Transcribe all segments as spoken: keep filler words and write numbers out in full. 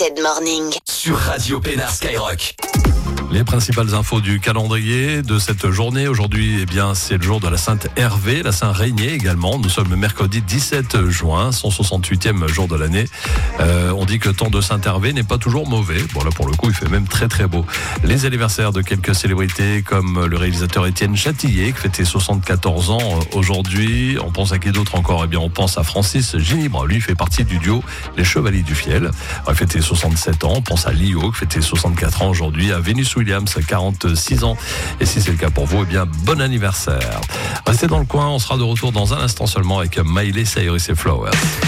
Mid Morning. Sur Radio Pénard Skyrock. Les principales infos du calendrier de cette journée. Aujourd'hui, eh bien, c'est le jour de la Sainte Hervé, la Saint-Régnier également. Nous sommes le mercredi dix-sept juin, cent soixante-huitième jour de l'année. Euh, on dit que le temps de Saint-Hervé n'est pas toujours mauvais. Bon, là, pour le coup, il fait même très, très beau. Les anniversaires de quelques célébrités, comme le réalisateur Étienne Châtillier, qui fêtait soixante-quatorze ans aujourd'hui. On pense à qui d'autre encore? Eh bien, on pense à Francis Ginibre. Lui, fait partie du duo Les Chevaliers du Fiel. Il fêtait soixante-sept ans. On pense à Lio, qui fêtait soixante-quatre ans aujourd'hui. À Vénus Williams, quarante-six ans. Et si c'est le cas pour vous, eh bien, bon anniversaire. Restez dans le coin, on sera de retour dans un instant seulement avec Miley Cyrus et Flowers.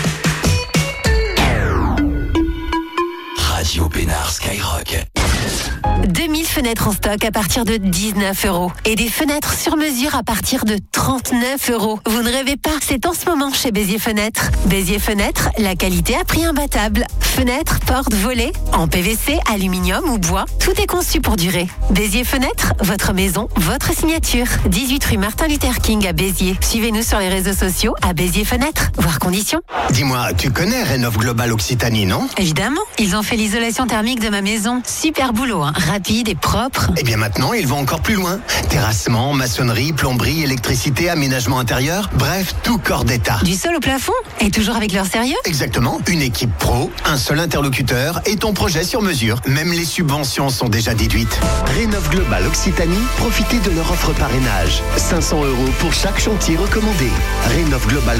Radio Pénard Skyrock. deux mille fenêtres en stock à partir de dix-neuf euros. Et des fenêtres sur mesure à partir de trente-neuf euros. Vous ne rêvez pas, c'est en ce moment chez Béziers Fenêtres. Béziers Fenêtres, la qualité à prix imbattable. Fenêtres, portes, volets, en P V C, aluminium ou bois. Tout est conçu pour durer. Béziers Fenêtres, votre maison, votre signature. dix-huit rue Martin Luther King à Béziers. Suivez-nous sur les réseaux sociaux à Béziers Fenêtres. Voir conditions. Dis-moi, tu connais Rénov Global Occitanie, non? Évidemment, ils ont fait l'isolation thermique de ma maison. Super boulot, hein. Rapide et propre. Eh bien maintenant, ils vont encore plus loin. Terrassement, maçonnerie, plomberie, électricité, aménagement intérieur, bref, tout corps d'état. Du sol au plafond. Et toujours avec leur sérieux. Exactement, une équipe pro, un seul interlocuteur et ton projet sur mesure. Même les subventions sont déjà déduites. Rénov Global Occitanie, profitez de leur offre parrainage. cinq cents euros pour chaque chantier recommandé. Rénov Global